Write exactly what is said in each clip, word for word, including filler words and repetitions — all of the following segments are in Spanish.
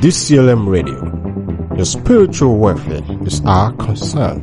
D C L M Radio. Your spiritual welfare is our concern.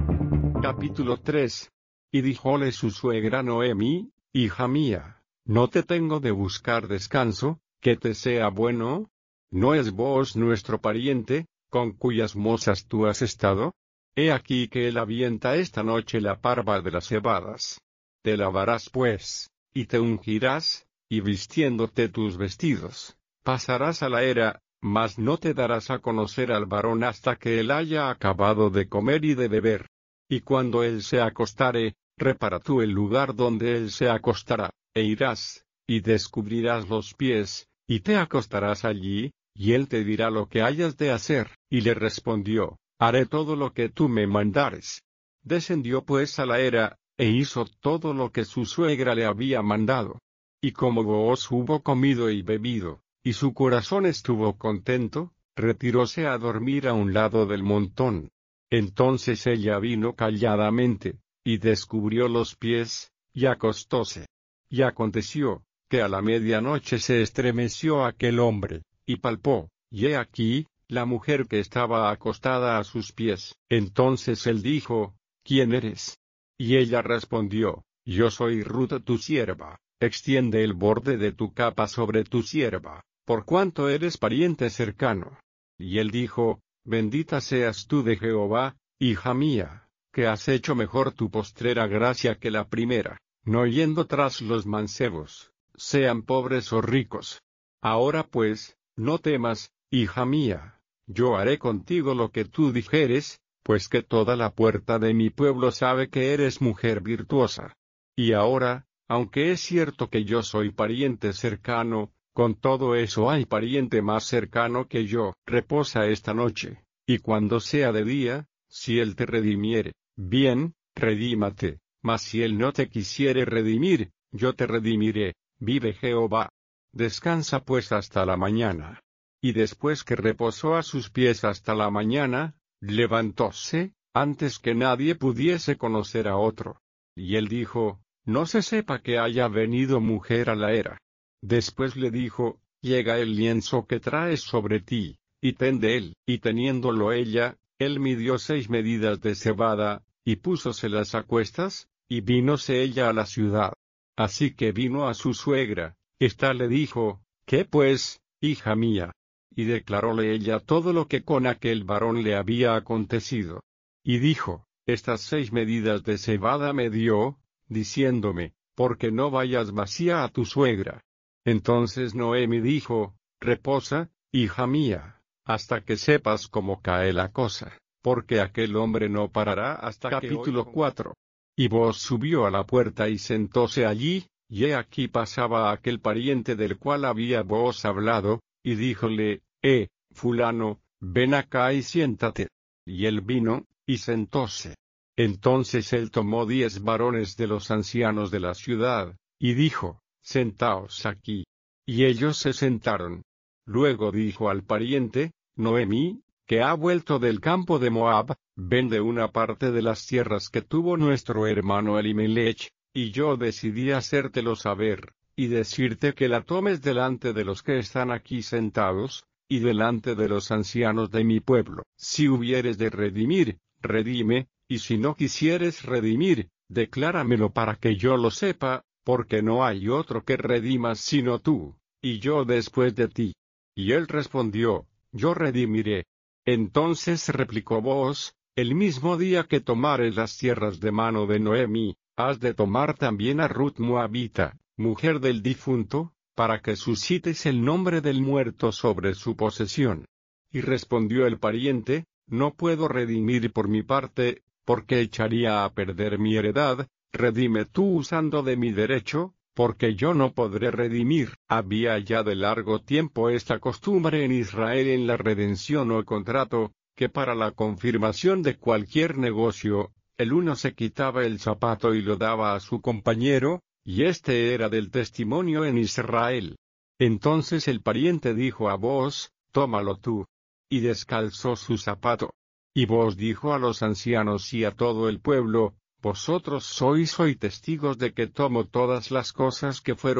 Capítulo tres. Y díjole su suegra Noemi: Hija mía, ¿no te tengo de buscar descanso, que te sea bueno? ¿No es vos nuestro pariente, con cuyas mozas tú has estado? He aquí que él avienta esta noche la parva de las cebadas. Te lavarás pues, y te ungirás, y vistiéndote tus vestidos, pasarás a la era, mas no te darás a conocer al varón hasta que él haya acabado de comer y de beber. Y cuando él se acostare, repara tú el lugar donde él se acostará, e irás, y descubrirás los pies, y te acostarás allí, y él te dirá lo que hayas de hacer. Y le respondió: Haré todo lo que tú me mandares. Descendió pues a la era, e hizo todo lo que su suegra le había mandado. Y como Booz hubo comido y bebido, y su corazón estuvo contento, retiróse a dormir a un lado del montón. Entonces ella vino calladamente, y descubrió los pies, y acostóse. Y aconteció, que a la medianoche se estremeció aquel hombre, y palpó, y he aquí, la mujer que estaba acostada a sus pies. Entonces él dijo: ¿Quién eres? Y ella respondió: Yo soy Ruth tu sierva, extiende el borde de tu capa sobre tu sierva, por cuanto eres pariente cercano. Y él dijo: Bendita seas tú de Jehová, hija mía, que has hecho mejor tu postrera gracia que la primera, no yendo tras los mancebos, sean pobres o ricos. Ahora pues, no temas, hija mía, yo haré contigo lo que tú dijeres, pues que toda la puerta de mi pueblo sabe que eres mujer virtuosa. Y ahora, aunque es cierto que yo soy pariente cercano, con todo eso hay pariente más cercano que yo. Reposa esta noche, y cuando sea de día, si él te redimiere, bien, redímate, mas si él no te quisiere redimir, yo te redimiré, vive Jehová. Descansa pues hasta la mañana. Y después que reposó a sus pies hasta la mañana, levantóse, antes que nadie pudiese conocer a otro. Y él dijo: No se sepa que haya venido mujer a la era. Después le dijo: Llega el lienzo que traes sobre ti, y ten de él. Y teniéndolo ella, él midió seis medidas de cebada, y púsoselas a cuestas, y vínose ella a la ciudad. Así que vino a su suegra. Ésta le dijo: ¿Qué pues, hija mía? Y declaróle ella todo lo que con aquel varón le había acontecido. Y dijo: Estas seis medidas de cebada me dio, diciéndome: porque no vayas vacía a tu suegra. Entonces Noemi dijo: Reposa, hija mía, hasta que sepas cómo cae la cosa, porque aquel hombre no parará hasta que Capítulo cuatro. Y Booz subió a la puerta y sentóse allí, y he aquí pasaba aquel pariente del cual había Booz hablado, y díjole: Eh, fulano, ven acá y siéntate. Y él vino, y sentóse. Entonces él tomó diez varones de los ancianos de la ciudad, y dijo: Sentaos aquí. Y ellos se sentaron. Luego dijo al pariente, Noemi, que ha vuelto del campo de Moab: Ven de una parte de las tierras que tuvo nuestro hermano Elimelech, y yo decidí hacértelo saber, y decirte que la tomes delante de los que están aquí sentados, y delante de los ancianos de mi pueblo. Si hubieres de redimir, redime, y si no quisieres redimir, decláramelo para que yo lo sepa, porque no hay otro que redima sino tú, y yo después de ti. Y él respondió: Yo redimiré. Entonces replicó Booz: El mismo día que tomares las tierras de mano de Noemi, has de tomar también a Ruth Moabita, mujer del difunto, para que suscites el nombre del muerto sobre su posesión. Y respondió el pariente: No puedo redimir por mi parte, porque echaría a perder mi heredad. Redime tú usando de mi derecho, porque yo no podré redimir. Había ya de largo tiempo esta costumbre en Israel en la redención o contrato, que para la confirmación de cualquier negocio, el uno se quitaba el zapato y lo daba a su compañero, y este era del testimonio en Israel. Entonces el pariente dijo a Booz: Tómalo tú. Y descalzó su zapato. Y Booz dijo a los ancianos y a todo el pueblo: Vosotros sois hoy testigos de que tomo todas las cosas que fueron